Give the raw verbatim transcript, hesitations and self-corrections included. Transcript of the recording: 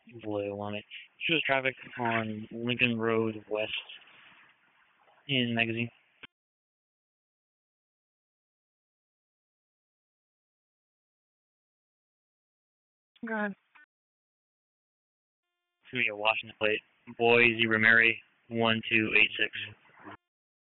Blue on it. Shows traffic on Lincoln Road West in Magazine. Go ahead. It's gonna be a Washington plate. Boise Mary one two eight six.